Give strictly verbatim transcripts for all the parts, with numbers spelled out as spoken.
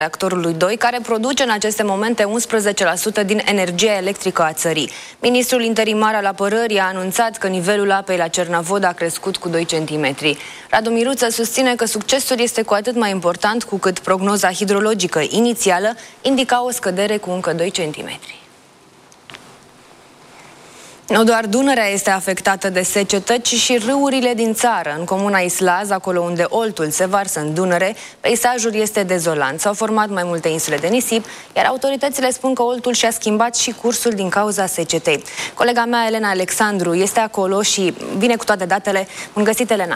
reactorului doi, care produce în aceste momente unsprezece la sută din energia electrică a țării. Ministrul interimar al apărării a anunțat că nivelul apei la Cernavod a crescut cu doi centimetri. Radu Miruță susține că succesul este cu atât mai important cu cât prognoza hidrologică inițială indica o scădere cu încă doi centimetri. Nu doar Dunărea este afectată de secetă, ci și râurile din țară. În comuna Islaz, acolo unde Oltul se varsă în Dunăre, peisajul este dezolant. S-au format mai multe insule de nisip, iar autoritățile spun că Oltul și-a schimbat și cursul din cauza secetei. Colega mea, Elena Alexandru, este acolo și vine cu toate datele. Bun găsit, Elena!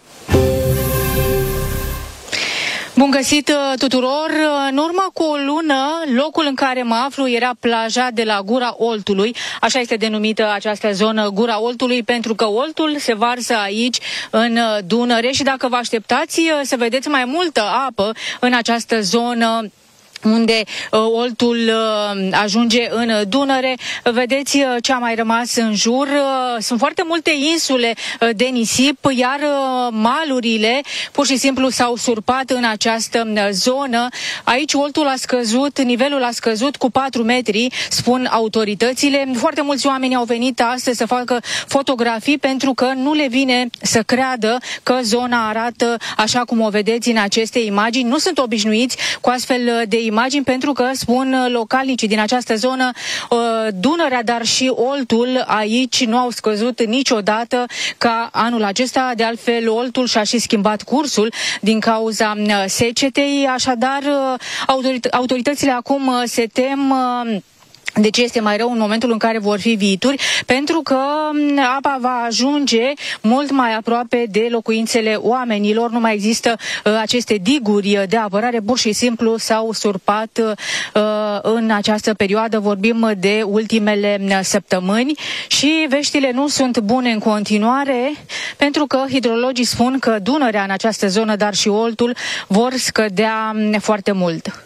Bun găsit tuturor! În urmă cu o lună, locul în care mă aflu era plaja de la Gura Oltului. Așa este denumită această zonă, Gura Oltului, pentru că Oltul se varsă aici, în Dunăre, și dacă vă așteptați să vedeți mai multă apă în această zonă unde uh, Oltul uh, ajunge în Dunăre, vedeți uh, ce a mai rămas în jur. Uh, sunt foarte multe insule uh, de nisip, iar uh, malurile pur și simplu s-au surpat în această uh, zonă. Aici Oltul a scăzut, nivelul a scăzut cu patru metri, spun autoritățile. Foarte mulți oameni au venit astăzi să facă fotografii pentru că nu le vine să creadă că zona arată așa cum o vedeți în aceste imagini. Nu sunt obișnuiți cu astfel de imagini. imagini pentru că, spun localnicii din această zonă, Dunărea, dar și Oltul aici nu au scăzut niciodată ca anul acesta. De altfel, Oltul și-a și schimbat cursul din cauza secetei, așadar autoritățile acum se tem de ce este mai rău în momentul în care vor fi viituri, pentru că apa va ajunge mult mai aproape de locuințele oamenilor. Nu mai există uh, aceste diguri de apărare, pur și simplu s-au surpat uh, în această perioadă. Vorbim de ultimele săptămâni și veștile nu sunt bune în continuare, pentru că hidrologii spun că Dunărea în această zonă, dar și Oltul, vor scădea foarte mult.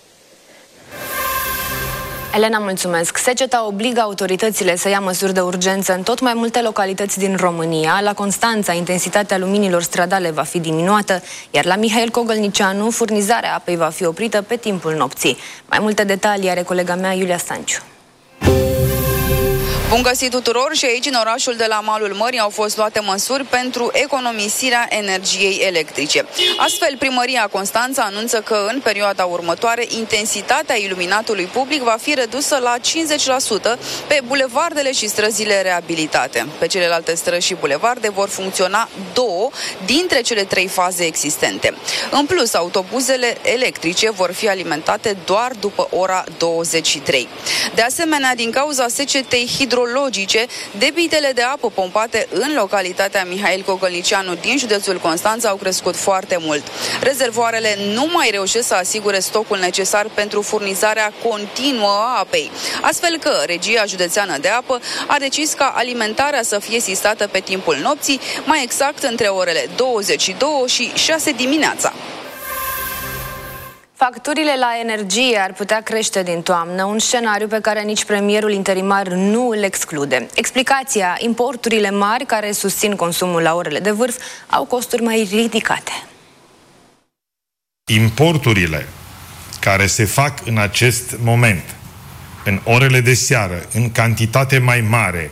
Elena, mulțumesc. Seceta obligă autoritățile să ia măsuri de urgență în tot mai multe localități din România. La Constanța, intensitatea luminilor stradale va fi diminuată, iar la Mihail Cogălnicianu, furnizarea apei va fi oprită pe timpul nopții. Mai multe detalii are colega mea, Iulia Stanciu. Bun găsit tuturor! Și aici, în orașul de la malul mării, au fost luate măsuri pentru economisirea energiei electrice. Astfel, primăria Constanța anunță că în perioada următoare intensitatea iluminatului public va fi redusă la cincizeci la sută pe bulevardele și străzile reabilitate. Pe celelalte străzi și bulevarde vor funcționa două dintre cele trei faze existente. În plus, autobuzele electrice vor fi alimentate doar după ora douăzeci și trei. De asemenea, din cauza secetei hidro hidrologice, debitele de apă pompate în localitatea Mihail Cogălnicianu din județul Constanța au crescut foarte mult. Rezervoarele nu mai reușesc să asigure stocul necesar pentru furnizarea continuă a apei, astfel că Regia Județeană de Apă a decis ca alimentarea să fie sistată pe timpul nopții, mai exact între orele douăzeci și două și șase dimineața. Facturile la energie ar putea crește din toamnă, un scenariu pe care nici premierul interimar nu îl exclude. Explicația: importurile mari care susțin consumul la orele de vârf au costuri mai ridicate. Importurile care se fac în acest moment, în orele de seară, în cantitate mai mare,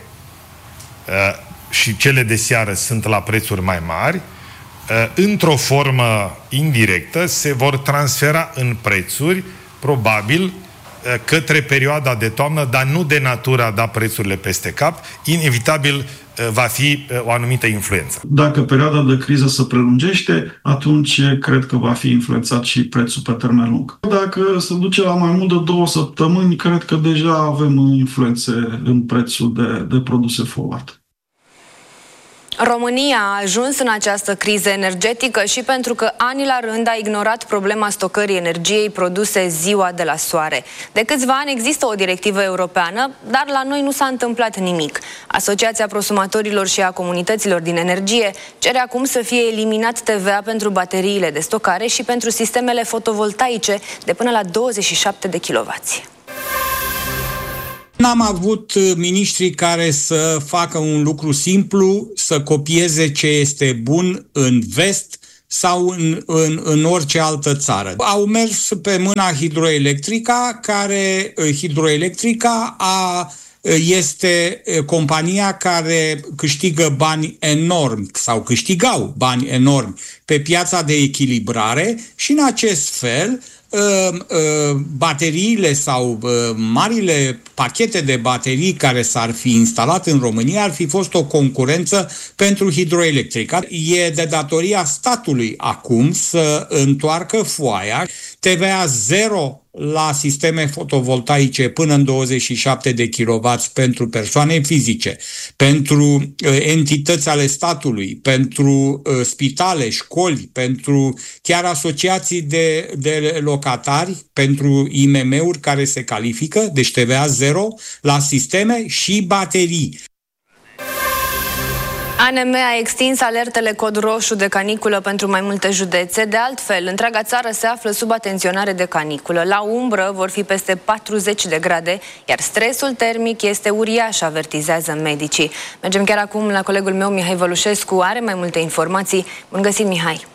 și cele de seară sunt la prețuri mai mari, într-o formă indirectă se vor transfera în prețuri, probabil, către perioada de toamnă, dar nu de natura a da prețurile peste cap. Inevitabil va fi o anumită influență. Dacă perioada de criză se prelungește, atunci cred că va fi influențat și prețul pe termen lung. Dacă se duce la mai mult de două săptămâni, cred că deja avem influențe în prețul de, de produse forward. România a ajuns în această criză energetică și pentru că ani la rând a ignorat problema stocării energiei produse ziua de la soare. De câțiva ani există o directivă europeană, dar la noi nu s-a întâmplat nimic. Asociația Prosumatorilor și a Comunităților din Energie cere acum să fie eliminat T V A pentru bateriile de stocare și pentru sistemele fotovoltaice de până la douăzeci și șapte de kilowați. N-am avut miniștri care să facă un lucru simplu, să copieze ce este bun în vest, sau în, în, în orice altă țară. Au mers pe mâna Hidroelectrica, care Hidroelectrica a este compania care câștigă bani enormi sau câștigau bani enormi pe piața de echilibrare și în acest fel bateriile sau marile pachete de baterii care s-ar fi instalat în România ar fi fost o concurență pentru Hidroelectrica. E de datoria statului acum să întoarcă foaia, T V A zero la sisteme fotovoltaice până în douăzeci și șapte de kilowați pentru persoane fizice, pentru uh, entități ale statului, pentru uh, spitale, școli, pentru chiar asociații de, de locatari, pentru I M M-uri care se califică, deci T V A zero la sisteme și baterii. A N M a extins alertele cod roșu de caniculă pentru mai multe județe. De altfel, întreaga țară se află sub atenționare de caniculă. La umbră vor fi peste patruzeci de grade, iar stresul termic este uriaș, avertizează medicii. Mergem chiar acum la colegul meu, Mihai Vălușescu. Are mai multe informații. Bun găsit, Mihai!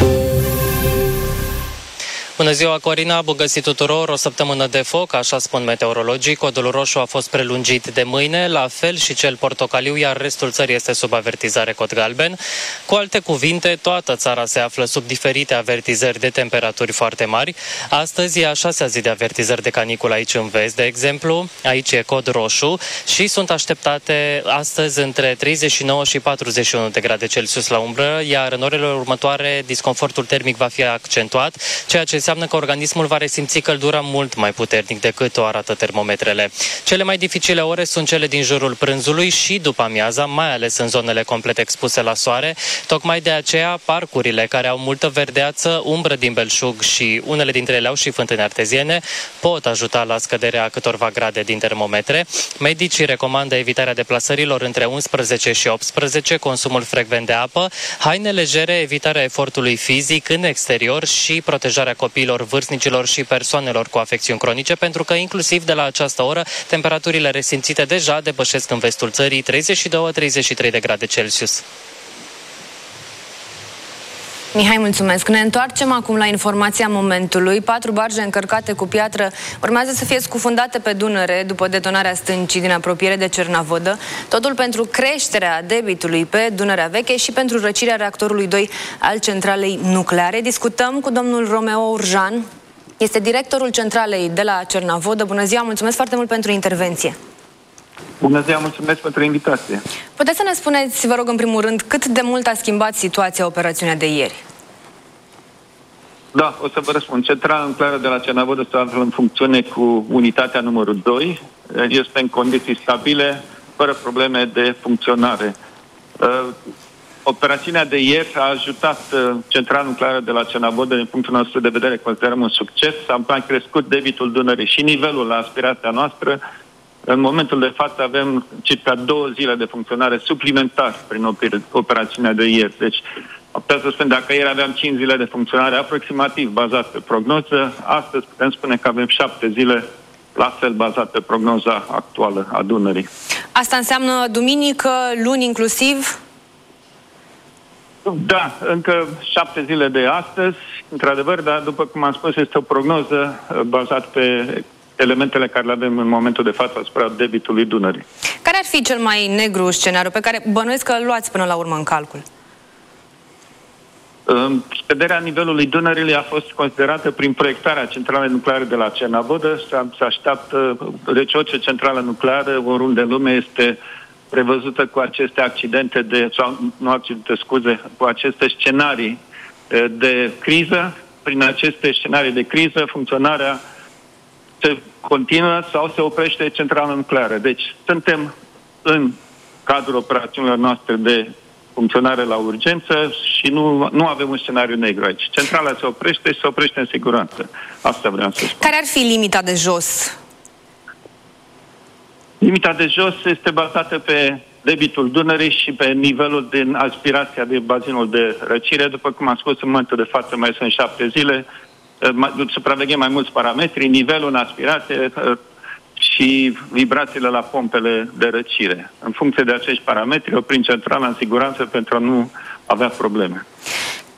Bună ziua, Corina! Bun găsit tuturor! O săptămână de foc, așa spun meteorologii. Codul roșu a fost prelungit de mâine, la fel și cel portocaliu, iar restul țării este sub avertizare cod galben. Cu alte cuvinte, toată țara se află sub diferite avertizări de temperaturi foarte mari. Astăzi e a șasea zi de avertizări de caniculă aici în vest, de exemplu. Aici e cod roșu și sunt așteptate astăzi între treizeci și nouă și patruzeci și unu de grade Celsius la umbră, iar în orele următoare disconfortul termic va fi accentuat, ceea ce înseamnă că organismul va resimți căldura mult mai puternic decât o arată termometrele. Cele mai dificile ore sunt cele din jurul prânzului și după amiaza, mai ales în zonele complet expuse la soare. Tocmai de aceea, parcurile care au multă verdeață, umbră din belșug și unele dintre ele au și fântâni arteziene, pot ajuta la scăderea câtorva grade din termometre. Medicii recomandă evitarea deplasărilor între unsprezece și optsprezece, consumul frecvent de apă, haine legere, evitarea efortului fizic în exterior și protejarea copiilor, vârstnicilor și persoanelor cu afecțiuni cronice, pentru că inclusiv de la această oră temperaturile resimțite deja depășesc în vestul țării treizeci și doi - treizeci și trei de grade Celsius. Mihai, mulțumesc. Ne întoarcem acum la informația momentului. Patru barje încărcate cu piatră urmează să fie scufundate pe Dunăre după detonarea stâncii din apropiere de Cernavodă. Totul pentru creșterea debitului pe Dunărea Veche și pentru răcirea reactorului doi al centralei nucleare. Discutăm cu domnul Romeo Urjan. Este directorul centralei de la Cernavodă. Bună ziua, mulțumesc foarte mult pentru intervenție. Bună ziua, mulțumesc pentru invitație. Puteți să ne spuneți, vă rog, în primul rând, cât de mult a schimbat situația operațiunea de ieri? Da, o să vă răspund. Centrala nucleară de la Cernavodă se află în funcțiune cu unitatea numărul doi. Este în condiții stabile, fără probleme de funcționare. Operațiunea de ieri a ajutat centrala nucleară de la Cernavodă, din punctul nostru de vedere, considerăm un succes. Am mai crescut debitul Dunării și nivelul la aspirația noastră. În momentul de față avem circa două zile de funcționare suplimentar prin operațiunea de ieri. Deci, putem să spun, dacă ieri aveam cinci zile de funcționare aproximativ bazat pe prognoză, astăzi putem spune că avem șapte zile la fel bazat pe prognoza actuală a Dunării. Asta înseamnă duminică, luni inclusiv? Da, încă șapte zile de astăzi, într-adevăr, dar după cum am spus, este o prognoză bazată pe elementele care le avem în momentul de față asupra debitului Dunării. Care ar fi cel mai negru scenariu pe care bănuiesc că îl luați până la urmă în calcul? Scăderea nivelului Dunării a fost considerată prin proiectarea centralei nucleare de la Cernavodă. Se așteaptă, deci orice centrală nucleară oriunde în lume este prevăzută cu aceste accidente de, sau nu accidente, scuze, cu aceste scenarii de criză. Prin aceste scenarii de criză, funcționarea se continuă sau se oprește centrala nucleară. Deci suntem în cadrul operațiunilor noastre de funcționare la urgență și nu, nu avem un scenariu negru aici. Centrala se oprește și se oprește în siguranță. Asta vreau să spun. Care ar fi limita de jos? Limita de jos este bazată pe debitul Dunării și pe nivelul din aspirația de bazinul de răcire. După cum am spus, în momentul de față mai sunt șapte zile. Supraveghem mai mulți parametri, nivelul în aspirație și vibrațiile la pompele de răcire. În funcție de acești parametri, oprim centrala în siguranță pentru a nu avea probleme.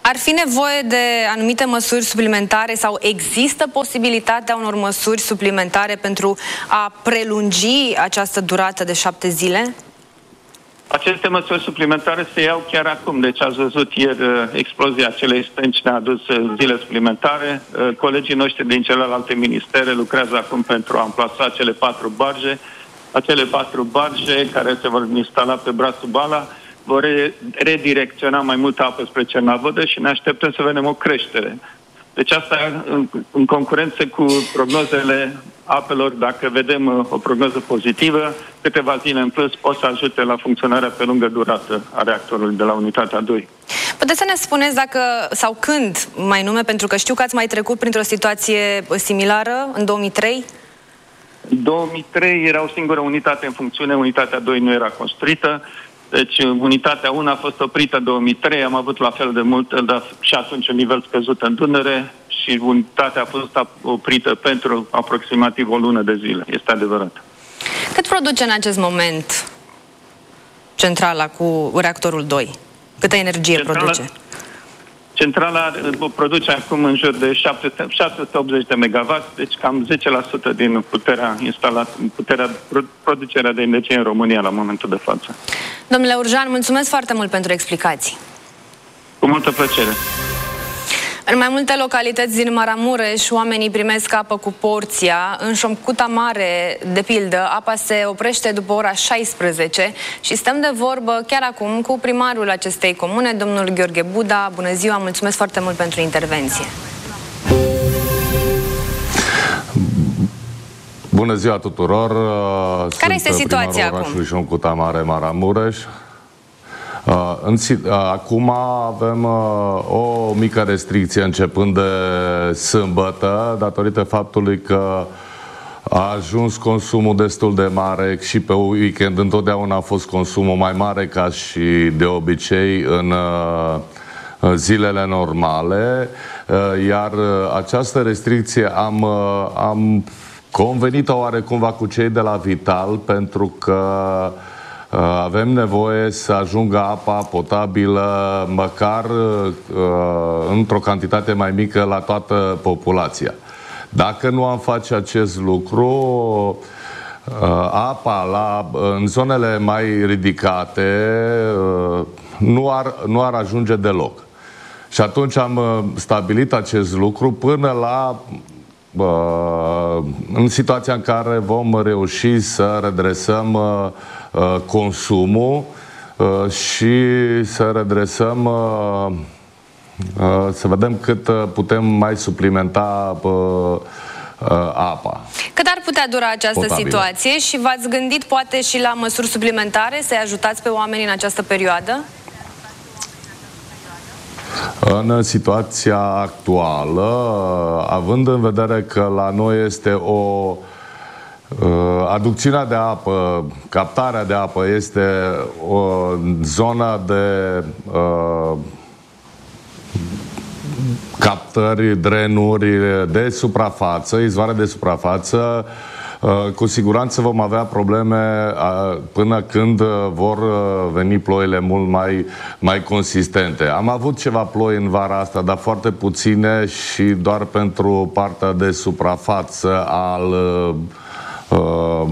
Ar fi nevoie de anumite măsuri suplimentare sau există posibilitatea unor măsuri suplimentare pentru a prelungi această durată de șapte zile? Aceste măsuri suplimentare se iau chiar acum. Deci ați văzut ieri explozia acelei stânci ne-a adus zile suplimentare. Colegii noștri din celelalte ministere lucrează acum pentru a amplasa cele patru barge. Acele patru barge care se vor instala pe brațul Bala vor redirecționa mai multă apă spre Cernavodă și ne așteptăm să vedem o creștere. Deci asta în, în concurență cu prognozele apelor, dacă vedem o prognoză pozitivă, câteva zile în plus pot să ajute la funcționarea pe lungă durată a reactorului de la unitatea doi. Puteți să ne spuneți dacă sau când mai nume, pentru că știu că ați mai trecut printr-o situație similară în două mii trei? În două mii trei era o singură unitate în funcțiune, unitatea doi nu era construită. Deci unitatea unu a fost oprită în două mii trei, am avut la fel de mult, dar și atunci un nivel scăzut în Dunăre și unitatea a fost oprită pentru aproximativ o lună de zile. Este adevărat. Cât produce în acest moment centrala cu reactorul doi? Câtă energie centrala, produce? Centrala produce acum în jur de șapte sute optzeci de megawatt, deci cam zece la sută din puterea instalată, puterea producerea de energie în România la momentul de față. Domnule Urjan, mulțumesc foarte mult pentru explicații. Cu multă plăcere. În mai multe localități din Maramureș, oamenii primesc apă cu porția. În Șomcuta Mare, de pildă, apa se oprește după ora șaisprezece și stăm de vorbă chiar acum cu primarul acestei comune, domnul Gheorghe Buda. Bună ziua, mulțumesc foarte mult pentru intervenție. Bună ziua tuturor! Care este situația acum? Șomcuta Mare, Maramureș. Uh, în, uh, acum avem uh, o mică restricție începând de sâmbătă, datorită faptului că a ajuns consumul destul de mare și pe weekend întotdeauna a fost consumul mai mare ca și de obicei în uh, zilele normale, uh, iar această restricție am, uh, am convenit-o oarecumva cu cei de la Vital, pentru că avem nevoie să ajungă apa potabilă măcar uh, într-o cantitate mai mică la toată populația. Dacă nu am face acest lucru, uh, apa la, în zonele mai ridicate uh, nu, ar, nu ar ajunge deloc. Și atunci am uh, stabilit acest lucru până la uh, în situația în care vom reuși să redresăm uh, consumul uh, și să redresăm, uh, uh, să vedem cât putem mai suplimenta uh, uh, apa. Cât ar putea dura această potabilă situație și v-ați gândit poate și la măsuri suplimentare să-i ajutați pe oameni în această perioadă? În situația actuală, având în vedere că la noi este o Uh, aducțiunea de apă, captarea de apă este o zonă de uh, captări, drenuri de suprafață, izvoare de suprafață. Uh, cu siguranță vom avea probleme uh, până când vor uh, veni ploile mult mai, mai consistente. Am avut ceva ploi în vara asta, dar foarte puține și doar pentru partea de suprafață al uh, Uh,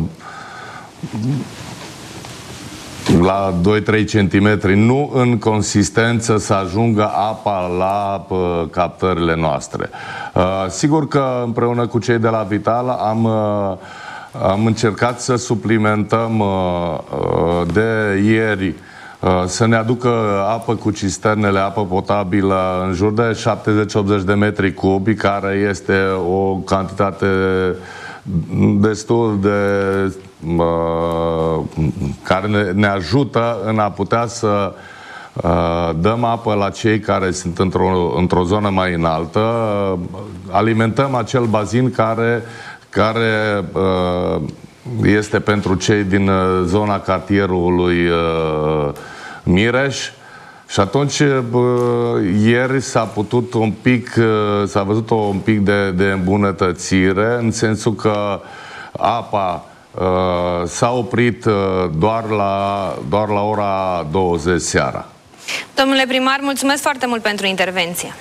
la doi trei centimetri, nu în consistență să ajungă apa la uh, captările noastre. Uh, sigur că împreună cu cei de la Vital am, uh, am încercat să suplimentăm uh, de ieri uh, să ne aducă apă cu cisternele, apă potabilă în jur de șaptezeci optzeci de metri cubi, care este o cantitate destul de uh, care ne, ne ajută în a putea să uh, dăm apă la cei care sunt într-o, într-o zonă mai înaltă. Uh, alimentăm acel bazin care, care uh, este pentru cei din zona cartierului uh, Mireș. Și atunci, ieri s-a putut un pic, s-a văzut un pic de, de îmbunătățire, în sensul că apa uh, s-a oprit doar la, doar la ora douăzeci seara. Domnule primar, mulțumesc foarte mult pentru intervenție.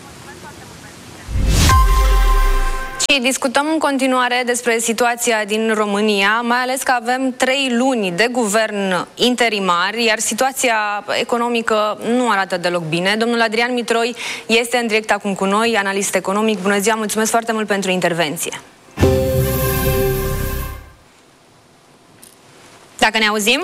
Și discutăm în continuare despre situația din România, mai ales că avem trei luni de guvern interimar, iar situația economică nu arată deloc bine. Domnul Adrian Mitroi este în direct acum cu noi, analist economic. Bună ziua, mulțumesc foarte mult pentru intervenție. Dacă ne auzim?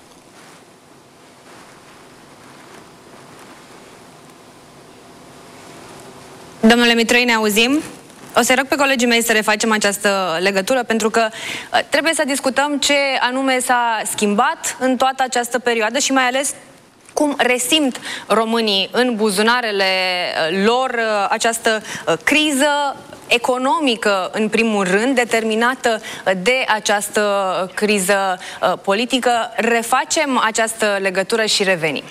Domnule Mitroi, ne auzim? O să rog pe colegii mei să refacem această legătură, pentru că trebuie să discutăm ce anume s-a schimbat în toată această perioadă și mai ales cum resimt românii în buzunarele lor această criză economică, în primul rând, determinată de această criză politică. Refacem această legătură și revenim.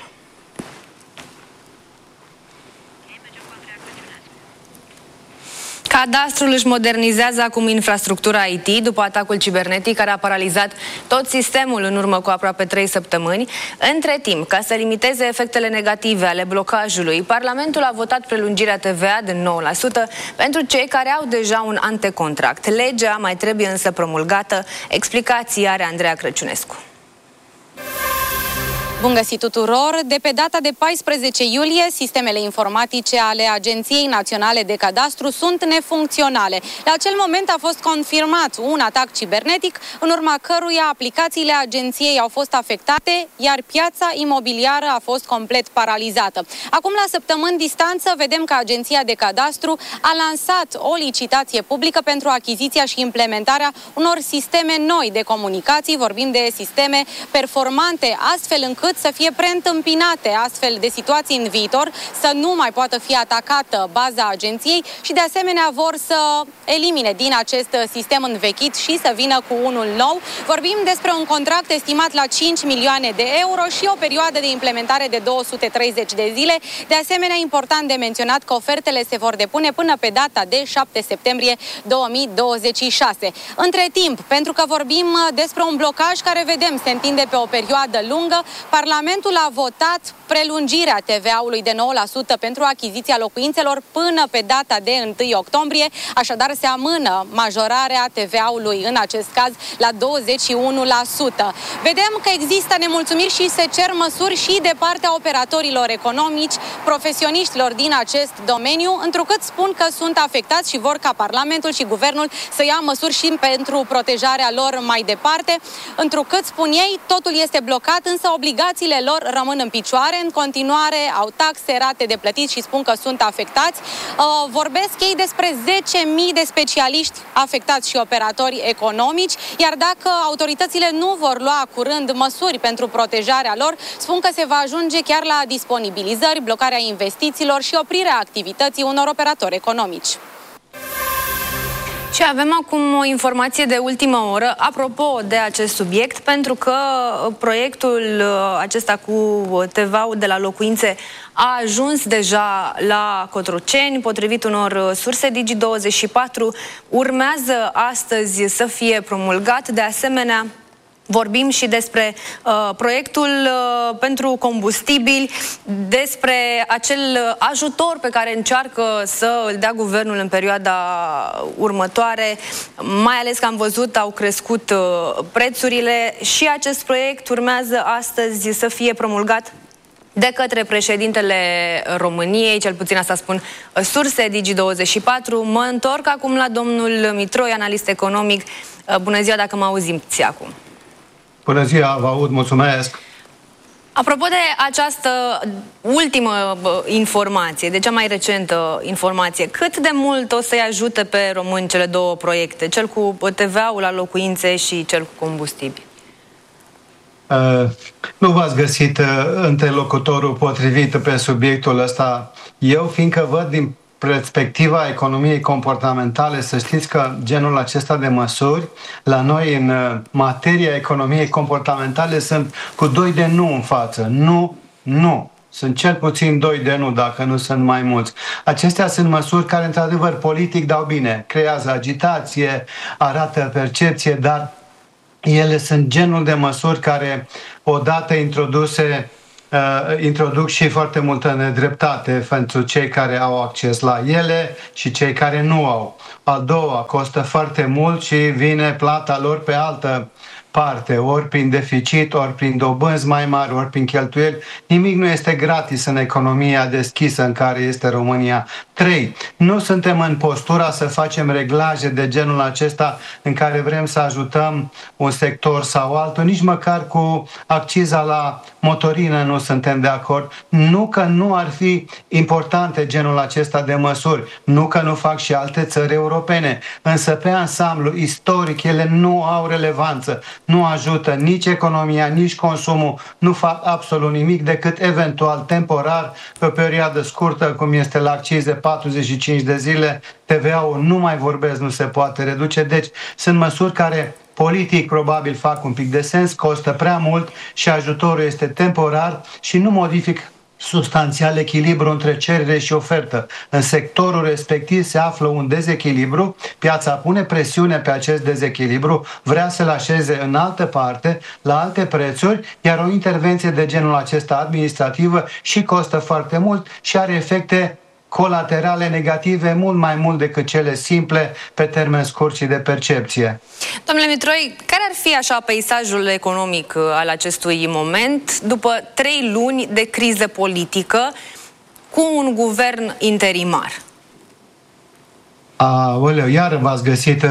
Cadastrul își modernizează acum infrastructura I T după atacul cibernetic care a paralizat tot sistemul în urmă cu aproape trei săptămâni. Între timp, ca să limiteze efectele negative ale blocajului, Parlamentul a votat prelungirea T V A de nouă la sută pentru cei care au deja un antecontract. Legea mai trebuie însă promulgată. Explicații are Andreea Crăciunescu. Bun găsit tuturor! De pe data de paisprezece iulie, sistemele informatice ale Agenției Naționale de Cadastru sunt nefuncționale. La acel moment a fost confirmat un atac cibernetic, în urma căruia aplicațiile agenției au fost afectate, iar piața imobiliară a fost complet paralizată. Acum, la săptămâni distanță, vedem că Agenția de Cadastru a lansat o licitație publică pentru achiziția și implementarea unor sisteme noi de comunicații. Vorbim de sisteme performante, astfel încât să fie preîntâmpinate astfel de situații în viitor, să nu mai poată fi atacată baza agenției și de asemenea vor să elimine din acest sistem învechit și să vină cu unul nou. Vorbim despre un contract estimat la cinci milioane de euro și o perioadă de implementare de două sute treizeci de zile. De asemenea, important de menționat că ofertele se vor depune până pe data de șapte septembrie două mii douăzeci și șase. Între timp, pentru că vorbim despre un blocaj care, vedem, se întinde pe o perioadă lungă, Parlamentul a votat prelungirea T V A-ului de nouă la sută pentru achiziția locuințelor până pe data de întâi octombrie, așadar se amână majorarea T V A-ului în acest caz la douăzeci și unu la sută. Vedem că există nemulțumiri și se cer măsuri și de partea operatorilor economici, profesioniștilor din acest domeniu, întrucât spun că sunt afectați și vor ca Parlamentul și Guvernul să ia măsuri și pentru protejarea lor mai departe, întrucât, spun ei, totul este blocat, însă obligațiile lor rămân în picioare. În continuare au taxe, rate de plătit și spun că sunt afectați. Vorbesc ei despre zece mii de specialiști afectați și operatori economici, iar dacă autoritățile nu vor lua curând măsuri pentru protejarea lor, spun că se va ajunge chiar la disponibilizări, blocarea investițiilor și oprirea activității unor operatori economici. Și avem acum o informație de ultimă oră apropo de acest subiect, pentru că proiectul acesta cu T V A-ul de la locuințe a ajuns deja la Cotroceni, potrivit unor surse Digi douăzeci și patru, urmează astăzi să fie promulgat. De asemenea, vorbim și despre uh, proiectul uh, pentru combustibili, despre acel ajutor pe care încearcă să îl dea guvernul în perioada următoare, mai ales că am văzut au crescut uh, prețurile și acest proiect urmează astăzi să fie promulgat de către președintele României, cel puțin asta spun surse Digi douăzeci și patru. Mă întorc acum la domnul Mitroi, analist economic. Uh, bună ziua, dacă mă auziți acum. Bună ziua, vă aud, mulțumesc. Apropo de această ultimă informație, de cea mai recentă informație, cât de mult o să-i ajute pe români cele două proiecte, cel cu T V A-ul la locuințe și cel cu combustibili? Uh, nu v-ați găsit uh, interlocutorul potrivit pe subiectul ăsta. Eu, fiindcă văd din perspectiva economiei comportamentale, să știți că genul acesta de măsuri la noi în materia economiei comportamentale sunt cu doi de nu în față. Nu, nu. Sunt cel puțin doi de nu, dacă nu sunt mai mulți. Acestea sunt măsuri care, într-adevăr, politic dau bine. Creează agitație, arată percepție, dar ele sunt genul de măsuri care, odată introduse, uh, introduc și foarte multă nedreptate pentru cei care au acces la ele și cei care nu au. A doua, costă foarte mult și vine plata lor pe altă parte, ori prin deficit, ori prin dobânzi mai mari, ori prin cheltuieli. Nimic nu este gratis în economia deschisă în care este România. Trei, nu suntem în postura să facem reglaje de genul acesta în care vrem să ajutăm un sector sau altul, nici măcar cu acciza la motorină nu suntem de acord. Nu că nu ar fi importante genul acesta de măsuri, nu că nu fac și alte țări europene, însă pe ansamblu istoric ele nu au relevanță. Nu ajută nici economia, nici consumul, nu fac absolut nimic decât eventual temporar, pe o perioadă scurtă, cum este la accize, patruzeci și cinci de zile, T V A-ul nu mai vorbesc, nu se poate reduce, deci sunt măsuri care politic probabil fac un pic de sens, costă prea mult și ajutorul este temporar și nu modific substanțial echilibru între cerere și ofertă. În sectorul respectiv se află un dezechilibru, piața pune presiune pe acest dezechilibru, vrea să-l așeze în altă parte, la alte prețuri, iar o intervenție de genul acesta administrativă și costă foarte mult și are efecte colaterale negative mult mai mult decât cele simple pe termen scurt și de percepție. Domnule Mitroi, care ar fi așa peisajul economic al acestui moment după trei luni de criză politică cu un guvern interimar? Aoleu, iară v-ați găsit uh,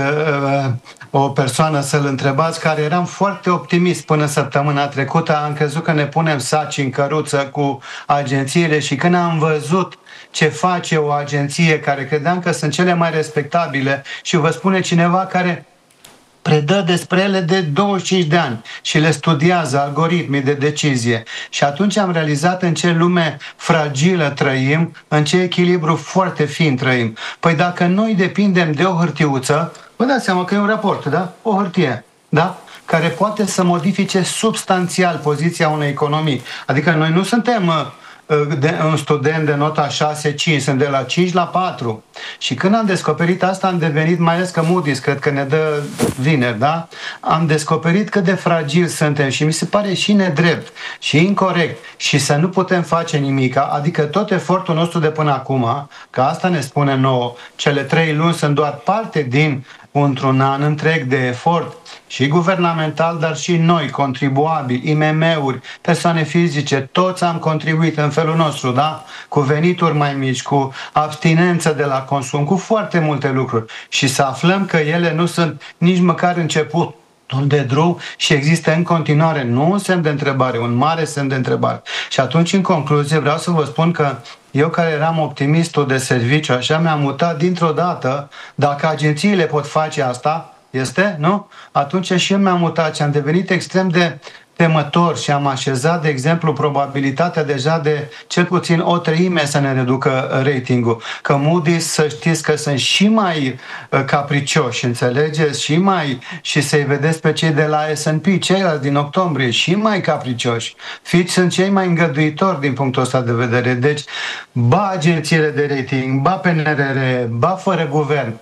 o persoană să-l întrebați, care eram foarte optimist până săptămâna trecută. Am crezut că ne punem saci în căruță cu agențiile și când am văzut ce face o agenție care credeam că sunt cele mai respectabile și vă spune cineva care predă despre ele de douăzeci și cinci de ani și le studiază algoritmii de decizie. Și atunci am realizat în ce lume fragilă trăim, în ce echilibru foarte fin trăim. Păi dacă noi depindem de o hârtiuță, vă dați seama că e un raport, da? O hârtie, da? Care poate să modifice substanțial poziția unei economii. Adică noi nu suntem de, un student de nota șase cinci, sunt de la cinci la patru. Și când am descoperit asta, am devenit, mai ales că Moody's cred că ne dă vineri, da? Am descoperit cât de fragil suntem și mi se pare și nedrept și incorect și să nu putem face nimic. Adică tot efortul nostru de până acum, că asta ne spune nouă, cele trei luni sunt doar parte din într-un an întreg de efort și guvernamental, dar și noi, contribuabili, I M M-uri, persoane fizice, toți am contribuit în felul nostru, da? Cu venituri mai mici, cu abstinență de la consum, cu foarte multe lucruri. Și să aflăm că ele nu sunt nici măcar început de drum și există în continuare nu un semn de întrebare, un mare semn de întrebare. Și atunci, în concluzie, vreau să vă spun că eu, care eram optimistul de serviciu, așa mi-am mutat dintr-o dată, dacă agențiile pot face asta, este, nu? Atunci și eu mi-am mutat și am devenit extrem de temător și am așezat, de exemplu, probabilitatea deja de cel puțin o treime să ne reducă ratingul. Că Moody's, să știți că sunt și mai capricioși, înțelegeți? Și mai, și să-i vedeți pe cei de la S and P, ceilalți din octombrie, și mai capricioși. Fitch sunt cei mai îngăduitori din punctul ăsta de vedere. Deci, ba agențiile de rating, ba P N R R, ba fără guvern,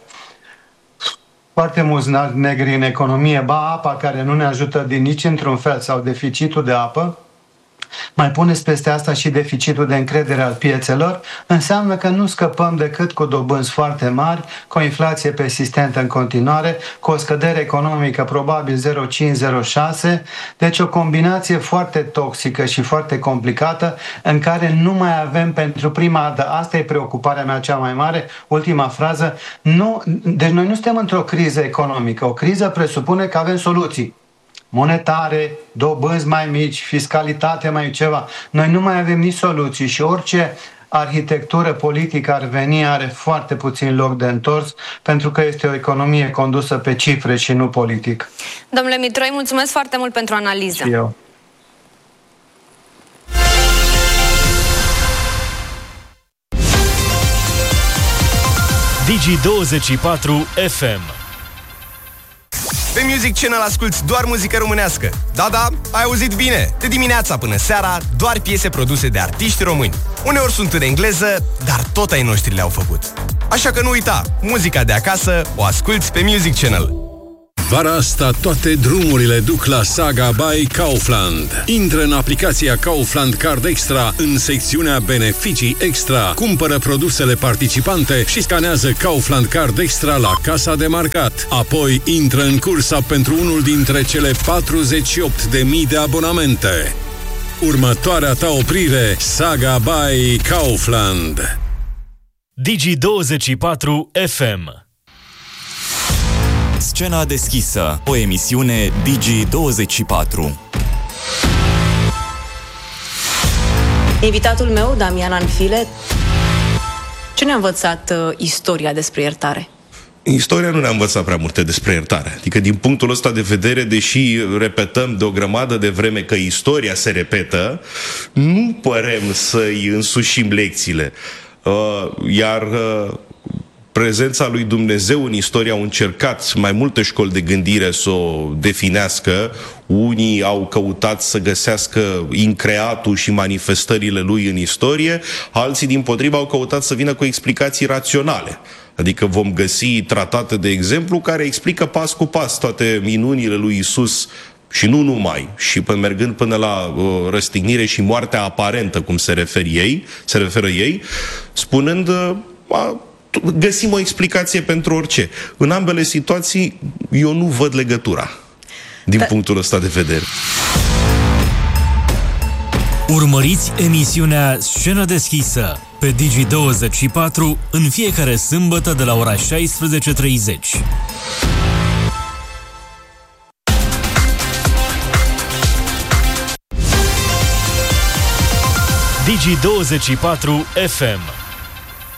foarte mulți negri în economie, ba apa care nu ne ajută din nici într-un fel sau deficitul de apă, mai puneți peste asta și deficitul de încredere al piețelor, înseamnă că nu scăpăm decât cu dobânzi foarte mari, cu o inflație persistentă în continuare, cu o scădere economică probabil zero virgulă cinci zero virgulă șase, deci o combinație foarte toxică și foarte complicată în care nu mai avem pentru prima dată, asta e preocuparea mea cea mai mare, ultima frază, nu, deci noi nu suntem într-o criză economică, o criză presupune că avem soluții monetare, dobânzi mai mici, fiscalitate mai ceva. Noi nu mai avem nici soluții și orice arhitectură politică ar veni are foarte puțin loc de întors, pentru că este o economie condusă pe cifre și nu politic. Domnule Mitroi, mulțumesc foarte mult pentru analiză. Și eu. Digi douăzeci și patru F M. Pe Music Channel asculti doar muzică românească. Da, da, ai auzit bine. De dimineața până seara, doar piese produse de artiști români. Uneori sunt în engleză, dar tot ai noștri le-au făcut. Așa că nu uita, muzica de acasă o asculti pe Music Channel. Vara asta toate drumurile duc la Saga by Kaufland. Intră în aplicația Kaufland Card Extra în secțiunea Beneficii Extra. Cumpără produsele participante și scanează Kaufland Card Extra la casa de marcat. Apoi intră în cursa pentru unul dintre cele patruzeci și opt de mii de abonamente. Următoarea ta oprire, Saga by Kaufland. Digi douăzeci și patru F M. Scena deschisă, o emisiune Digi douăzeci și patru. Invitatul meu, Damian Anfile, ce ne-a învățat uh, istoria despre iertare? Istoria nu ne-a învățat prea multe despre iertare. Adică din punctul ăsta de vedere, deși repetăm de o grămadă de vreme că istoria se repetă, nu părem să-i însușim lecțiile. Uh, iar uh, prezența lui Dumnezeu în istorie au încercat mai multe școli de gândire să o definească. Unii au căutat să găsească increatul și manifestările lui în istorie, alții dimpotrivă au căutat să vină cu explicații raționale. Adică vom găsi tratate, de exemplu, care explică pas cu pas toate minunile lui Isus și nu numai, și până mergând până la uh, răstignire și moartea aparentă, cum se referă ei, se referă ei, spunând uh, găsim o explicație pentru orice. În ambele situații eu nu văd legătura din da. punctul ăsta de vedere. Urmăriți emisiunea Scenă deschisă pe Digi douăzeci și patru în fiecare sâmbătă de la ora șaisprezece și treizeci. Digi douăzeci și patru F M.